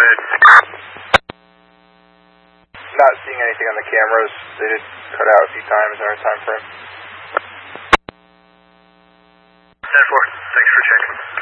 ahead. Not seeing anything on the cameras. They did cut out a few times in our time frame. 10-4, thanks for checking.